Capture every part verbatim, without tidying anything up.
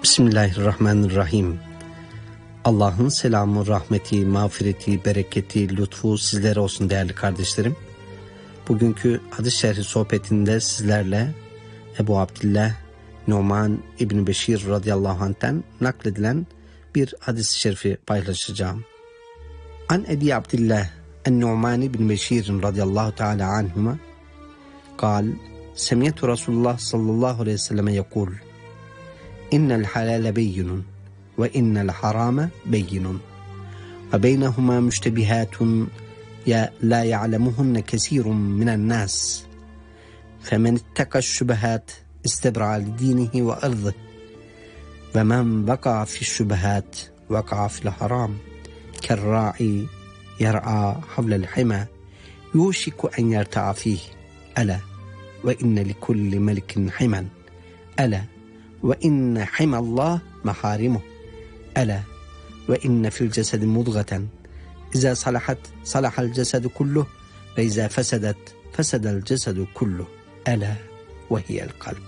Bismillahirrahmanirrahim. Allah'ın selamı, rahmeti, mağfireti, bereketi, lütfu sizlere olsun değerli kardeşlerim. Bugünkü hadis şerhi sohbetinde sizlerle Ebu Abdillah Numan İbn Beşir radıyallahu anh'ten nakledilen bir hadis-i şerifi paylaşacağım. An Ebi Abdillah en-Numan İbn Beşir radıyallahu teala anhuma قال سمعت رسول الله صلى الله عليه وسلم يقول إن الحلال بين وإن الحرام بين وبينهما مشتبهات لا يعلمهن كثير من الناس فمن اتقى الشبهات استبرع لدينه وأرضه ومن وقع في الشبهات وقع في الحرام كالراعي يرعى حول الحمى يوشك أن يرتع فيه ألا وإن لكل ملك حما ألا وإن حمى الله محارمه ألا وإن في الجسد مضغة إذا صلحت صلح الجسد كله وإذا فسدت فسد الجسد كله ألا وهي القلب.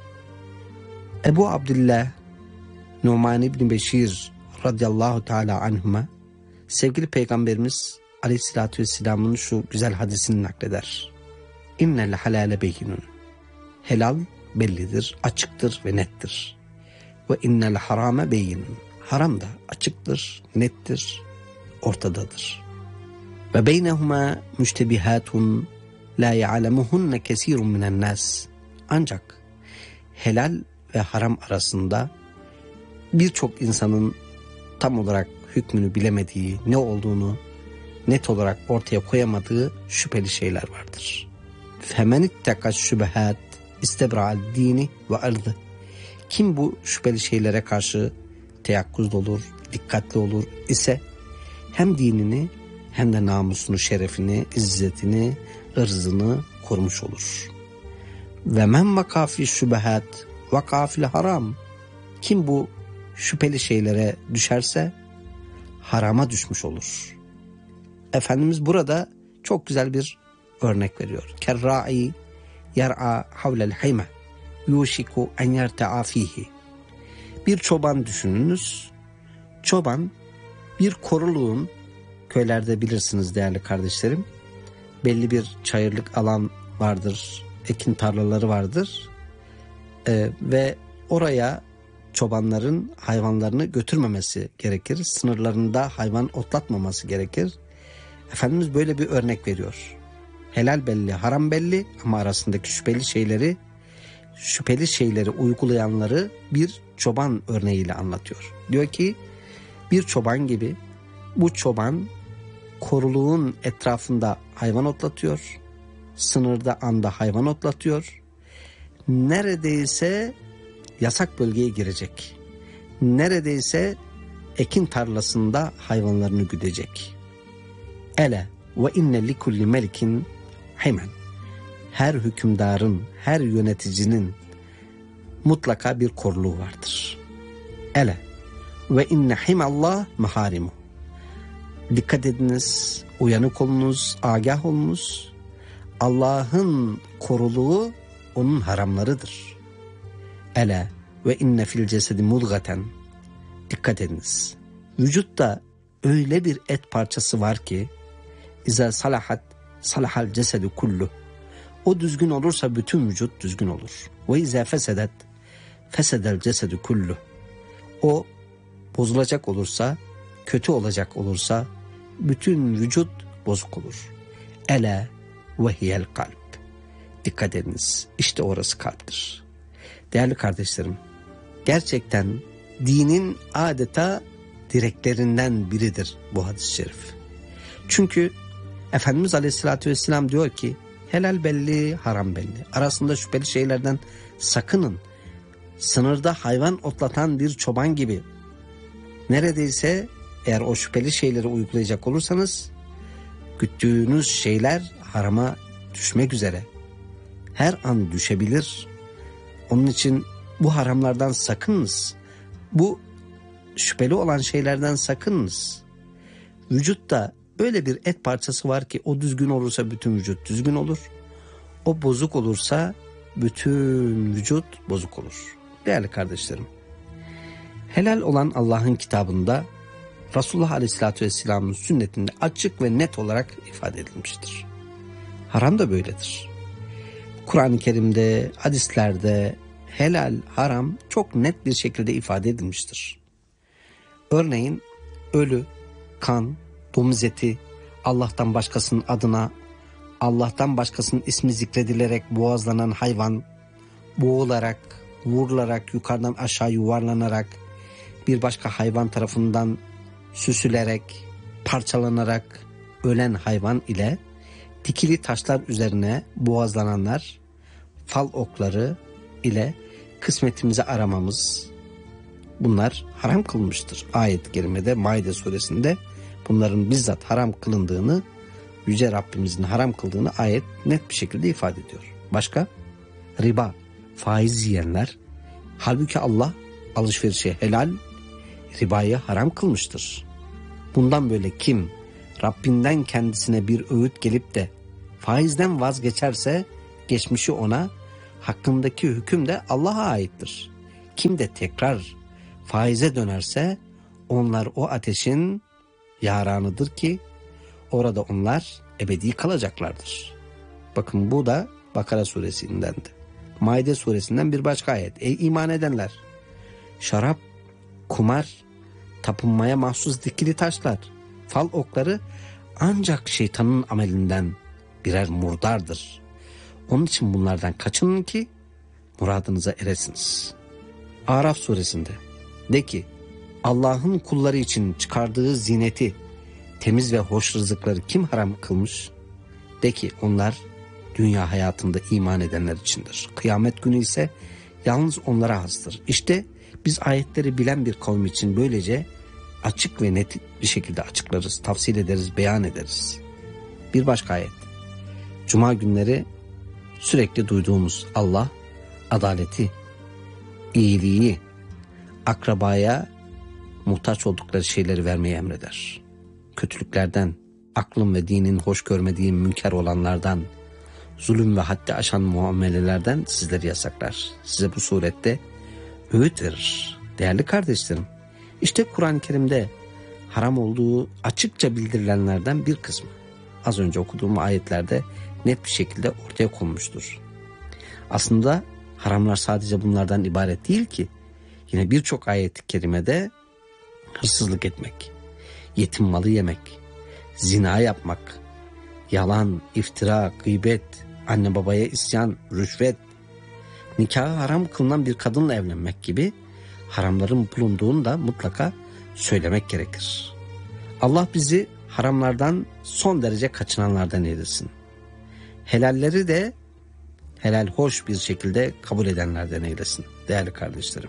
Ebu Abdillah Numan İbn Beşir radıyallahu teala anhuma sevgili Peygamberimiz aleyhissalatü vesselam'ın şu güzel hadisini nakleder. İnnel halale beyinun. Helal bellidir, açıktır ve nettir. Ve innel harame beyinun. Haram da açıktır, nettir, ortadadır. Ve beynehuma müştebihatun la ya'lemuhunne kesirun minen nas. Ancak helal ve haram arasında birçok insanın tam olarak hükmünü bilemediği, ne olduğunu net olarak ortaya koyamadığı şüpheli şeyler vardır. Femen ittekaş şübehat istebra'al dini ve ardı. Kim bu şüpheli şeylere karşı teyakkuzda olur, dikkatli olur ise hem dinini hem de namusunu, şerefini, izzetini, ırzını korumuş olur. Ve men vakafi şübehat vakafil haram. Kim bu şüpheli şeylere düşerse harama düşmüş olur. Efendimiz burada çok güzel bir örnek veriyor. Kerra'i yer'a havlel hime yuşiku en yerta'a fihi. Bir çoban düşününüz. Çoban bir koruluğun, köylerde bilirsiniz değerli kardeşlerim, belli bir çayırlık alan vardır, ekin tarlaları vardır ee, ve oraya çobanların hayvanlarını götürmemesi gerekir. Sınırlarında hayvan otlatmaması gerekir. Efendimiz böyle bir örnek veriyor. Helal belli, haram belli ama arasındaki şüpheli şeyleri, şüpheli şeyleri uygulayanları bir çoban örneğiyle anlatıyor. Diyor ki bir çoban gibi bu çoban koruluğun etrafında hayvan otlatıyor, sınırda anda hayvan otlatıyor, neredeyse yasak bölgeye girecek, neredeyse ekin tarlasında hayvanlarını güdecek. Ele ve inne likulli melikin hemen. Her hükümdarın, her yöneticinin mutlaka bir koruluğu vardır. Ele ve inne himallah maharimu. Dikkat ediniz, uyanık olunuz, agah olunuz. Allah'ın koruluğu onun haramlarıdır. Ele ve inne fil cesedi mudgaten. Dikkat ediniz. Vücutta öyle bir et parçası var ki İza salahat salahal cesedu kullu. O düzgün olursa bütün vücut düzgün olur. Ve izâ fesedet fesedel cesedu kullu. O bozulacak olursa, kötü olacak olursa bütün vücut bozuk olur. Ela ve hiyel kalp. Dikkat ediniz. İşte orası kalptir. Değerli kardeşlerim, gerçekten dinin adeta direklerinden biridir bu hadis-i şerif. Çünkü Efendimiz Aleyhisselatü Vesselam diyor ki helal belli, haram belli. Arasında şüpheli şeylerden sakının. Sınırda hayvan otlatan bir çoban gibi neredeyse eğer o şüpheli şeyleri uygulayacak olursanız güttüğünüz şeyler harama düşmek üzere. Her an düşebilir. Onun için bu haramlardan sakınınız. Bu şüpheli olan şeylerden sakınınız. Vücutta öyle bir et parçası var ki o düzgün olursa bütün vücut düzgün olur. O bozuk olursa bütün vücut bozuk olur. Değerli kardeşlerim, Helal olan Allah'ın kitabında, Resulullah Aleyhisselatü Vesselam'ın sünnetinde açık ve net olarak ifade edilmiştir. Haram da böyledir. Kur'an-ı Kerim'de, hadislerde helal, haram çok net bir şekilde ifade edilmiştir. Örneğin ölü, kan, domuz eti, Allah'tan başkasının adına, Allah'tan başkasının ismi zikredilerek boğazlanan hayvan, boğularak, vurularak, yukarıdan aşağı yuvarlanarak, bir başka hayvan tarafından süsülerek, parçalanarak ölen hayvan ile dikili taşlar üzerine boğazlananlar, fal okları ile kısmetimizi aramamız, bunlar haram kılmıştır. Ayet-i kerimede Maide suresinde bunların bizzat haram kılındığını, Yüce Rabbimizin haram kıldığını ayet net bir şekilde ifade ediyor. Başka? Riba, faiz yiyenler. Halbuki Allah alışverişi helal, ribayı haram kılmıştır. Bundan böyle kim Rabbinden kendisine bir öğüt gelip de faizden vazgeçerse geçmişi ona, hakkındaki hüküm de Allah'a aittir. Kim de tekrar faize dönerse onlar o ateşin yaranıdır ki orada onlar ebedi kalacaklardır. Bakın bu da Bakara suresindendi. Maide suresinden bir başka ayet. Ey iman edenler! Şarap, kumar, tapınmaya mahsus dikili taşlar, fal okları ancak şeytanın amelinden birer murdardır. Onun için bunlardan kaçının ki muradınıza eresiniz. Araf suresinde de ki Allah'ın kulları için çıkardığı zineti, temiz ve hoş rızıkları kim haram kılmış? De ki onlar dünya hayatında iman edenler içindir. Kıyamet günü ise yalnız onlara hastır. İşte biz ayetleri bilen bir kavim için böylece açık ve net bir şekilde açıklarız, tafsil ederiz, beyan ederiz. Bir başka ayet. Cuma günleri sürekli duyduğumuz Allah adaleti, iyiliği, akrabaya muhtaç oldukları şeyleri vermeyi emreder. Kötülüklerden, aklın ve dinin hoş görmediği münker olanlardan, zulüm ve haddi aşan muamelelerden sizleri yasaklar. Size bu surette öğüt verir. Değerli kardeşlerim, işte Kur'an-ı Kerim'de haram olduğu açıkça bildirilenlerden bir kısmı. Az önce okuduğum ayetlerde net bir şekilde ortaya konmuştur. Aslında haramlar sadece bunlardan ibaret değil ki. Yine birçok ayet-i kerimede hırsızlık etmek, yetim malı yemek, zina yapmak, yalan, iftira, gıybet, anne babaya isyan, rüşvet, nikahı haram kılınan bir kadınla evlenmek gibi haramların bulunduğunu da mutlaka söylemek gerekir. Allah bizi haramlardan son derece kaçınanlardan eylesin. Helalleri de helal hoş bir şekilde kabul edenlerden eylesin değerli kardeşlerim.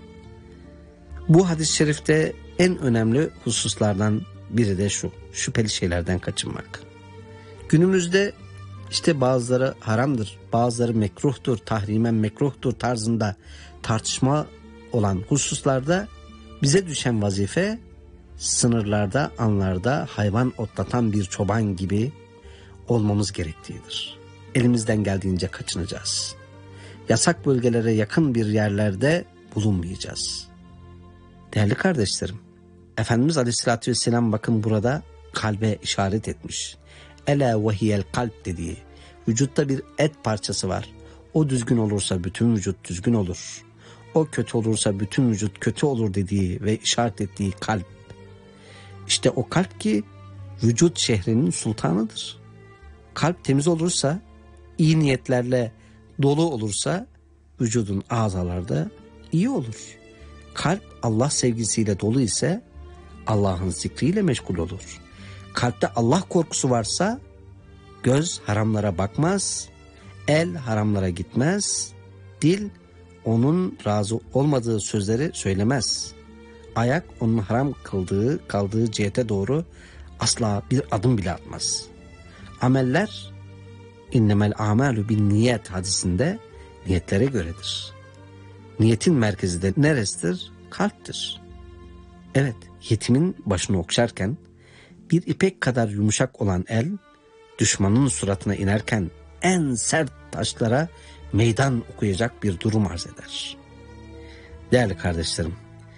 Bu hadis-i şerifte en önemli hususlardan biri de şu: şüpheli şeylerden kaçınmak. Günümüzde işte bazıları haramdır, bazıları mekruhtur, tahrimen mekruhtur tarzında tartışma olan hususlarda bize düşen vazife sınırlarda, anlarda hayvan otlatan bir çoban gibi olmamız gerektiğidir. Elimizden geldiğince kaçınacağız. Yasak bölgelere yakın bir yerlerde bulunmayacağız. Değerli kardeşlerim, Efendimiz Aleyhisselatü Vesselam bakın burada kalbe işaret etmiş. Ela vehiyel kalp dediği, vücutta bir et parçası var. O düzgün olursa bütün vücut düzgün olur. O kötü olursa bütün vücut kötü olur dediği ve işaret ettiği kalp. İşte o kalp ki vücut şehrinin sultanıdır. Kalp temiz olursa, iyi niyetlerle dolu olursa vücudun azalarda iyi olur. Kalp Allah sevgisiyle dolu ise Allah'ın zikriyle meşgul olur. Kalpte Allah korkusu varsa göz haramlara bakmaz, el haramlara gitmez, dil onun razı olmadığı sözleri söylemez. Ayak onun haram kıldığı, kaldığı cihete doğru asla bir adım bile atmaz. Ameller innemel amalu bin niyet hadisinde niyetlere göredir. Niyetin merkezi de neresidir? Kalptir. Evet, yetimin başını okşarken bir ipek kadar yumuşak olan el düşmanın suratına inerken en sert taşlara meydan okuyacak bir durum arz eder. Değerli kardeşlerim,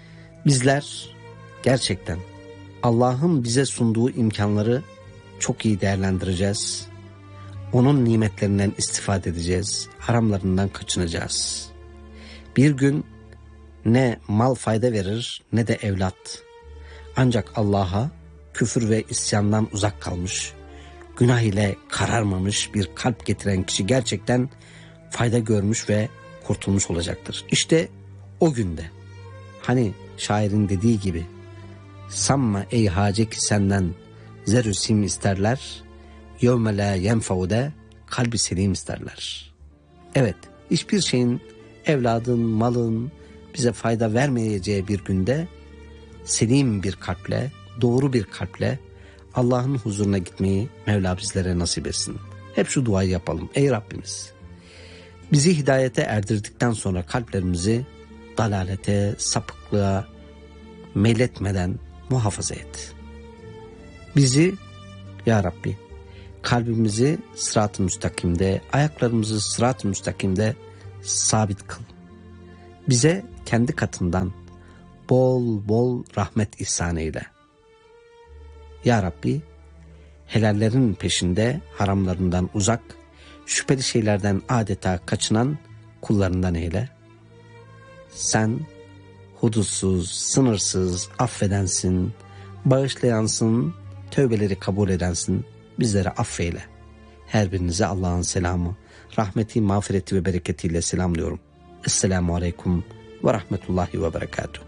Bizler gerçekten Allah'ın bize sunduğu imkanları çok iyi değerlendireceğiz. Onun nimetlerinden istifade edeceğiz. Haramlarından kaçınacağız. Bir gün ne mal fayda verir ne de evlat. Ancak Allah'a küfür ve isyandan uzak kalmış, günah ile kararmamış bir kalp getiren kişi gerçekten fayda görmüş ve kurtulmuş olacaktır. İşte o günde, hani şairin dediği gibi, sanma ey hace ki senden zerü sim isterler, yevme la yenfaude kalbi selim isterler. Evet, hiçbir şeyin, evladın, malın bize fayda vermeyeceği bir günde selim bir kalple, doğru bir kalple Allah'ın huzuruna gitmeyi Mevla bizlere nasip etsin. Hep şu duayı yapalım. Ey Rabbimiz, bizi hidayete erdirdikten sonra kalplerimizi dalalete, sapıklığa meyletmeden muhafaza et. Bizi ya Rabbi, kalbimizi sırat-ı müstakimde, ayaklarımızı sırat-ı müstakimde sabit kıl. Bize kendi katından bol bol rahmet ihsan eyle. Ya Rabbi, helallerin peşinde, haramlarından uzak, şüpheli şeylerden adeta kaçınan kullarından eyle. Sen hudutsuz, sınırsız, affedensin, bağışlayansın, tövbeleri kabul edensin. Bizleri affeyle. Her birinize Allah'ın selamı, rahmeti, mağfireti ve bereketiyle selamlıyorum. Esselamu Aleyküm ve Rahmetullahi ve Berekatuhu.